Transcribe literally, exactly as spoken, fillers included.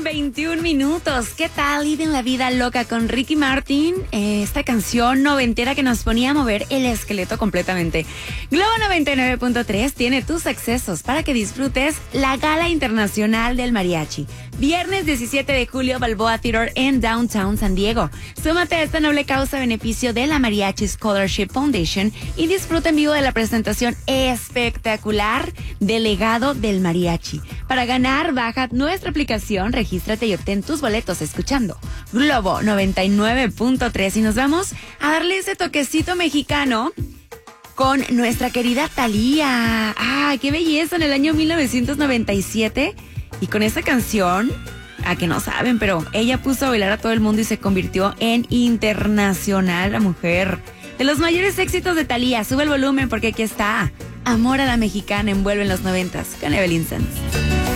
veintiún minutos. ¿Qué tal? Viven la vida loca con Ricky Martin. Eh, esta canción noventera que nos ponía a mover el esqueleto completamente. Globo noventa y nueve punto tres tiene tus accesos para que disfrutes la Gala Internacional del Mariachi. Viernes diecisiete de julio, Balboa Theater en Downtown San Diego. Súmate a esta noble causa a beneficio de la Mariachi Scholarship Foundation y disfruta en vivo de la presentación espectacular del legado del mariachi. Para ganar, baja nuestra aplicación, regístrate y obtén tus boletos escuchando Globo noventa y nueve punto tres. Y nos vamos a darle ese toquecito mexicano con nuestra querida Thalía. ¡Ah, qué belleza! En el año mil novecientos noventa y siete. Y con esta canción, a que no saben, pero ella puso a bailar a todo el mundo y se convirtió en internacional la mujer. De los mayores éxitos de Thalía, sube el volumen porque aquí está Amor a la Mexicana, envuelve en los noventas con Evelyn Sanz.